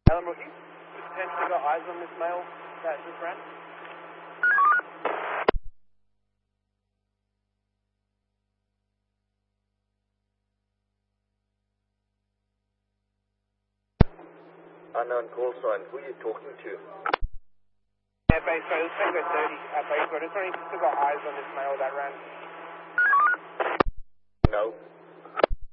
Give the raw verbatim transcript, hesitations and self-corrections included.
Alan Rookie, you potentially got eyes on this male that just ran? Unknown call sign. Who are you talking to? Yeah, base road. Let's take a thirty at base road. Is there any still got eyes on this male that ran? No.